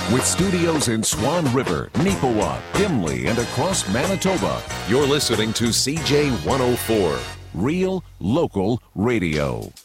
With studios in Swan River, Neepawa, Dimley, and across Manitoba, you're listening to CJ 104, Real Local Radio.